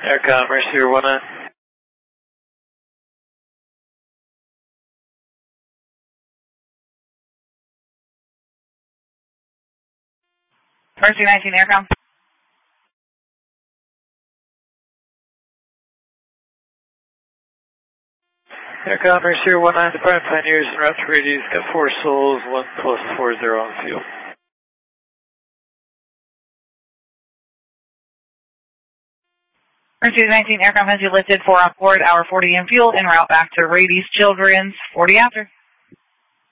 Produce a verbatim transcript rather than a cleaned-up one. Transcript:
Aircom, receiver one nine. Mercy nineteen Aircom. Aircom, receiver one nine, departing Pioneers and route to Radius, got four souls, one plus four zero on field. Mercy nineteen Aircom has you lifted four on board, hour forty in fuel, en route back to Radius Children's, forty after.